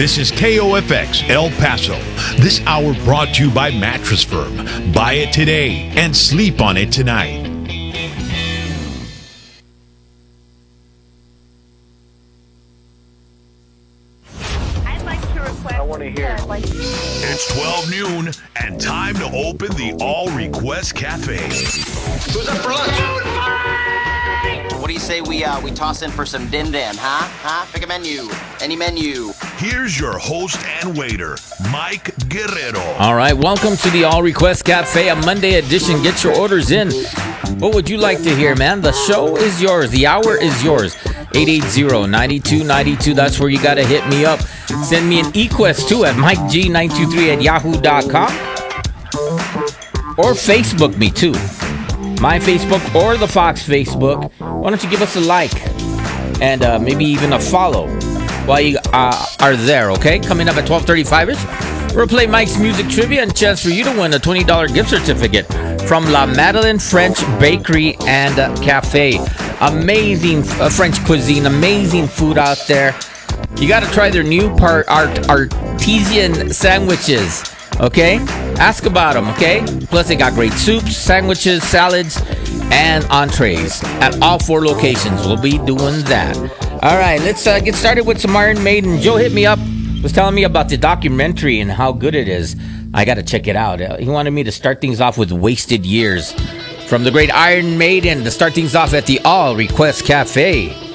This is KOFX El Paso. This hour brought to you by Mattress Firm. Buy it today and sleep on it tonight. I'd like to request. I want to hear. It's 12 noon and time to open the All Request Cafe. Who's up for lunch? What do you say we toss in for some din din, huh? Pick a menu. Any menu. Here's your host and waiter, Mike Guerrero. All right, welcome to the All Request Cafe, a Monday edition. Get your orders in. What would you like to hear, man? The show is yours. The hour is yours. 880-9292. That's where you got to hit me up. Send me an eQuest too at MikeG923@yahoo.com. Or Facebook me too. My Facebook or the Fox Facebook. Why don't you give us a like and maybe even a follow while you are there, okay? Coming up at 12:35ish, we'll play Mike's Music Trivia and chance for you to win a $20 gift certificate from La Madeleine French Bakery and Cafe. Amazing French cuisine, amazing food out there. You got to try their new artesian sandwiches. Okay? Ask about them, okay? Plus, they got great soups, sandwiches, salads, and entrees at all 4 locations. We'll be doing that. All right, let's get started with some Iron Maiden. Joe hit me up, was telling me about the documentary and how good it is. I got to check it out. He wanted me to start things off with Wasted Years from the great Iron Maiden to start things off at the All Request Cafe.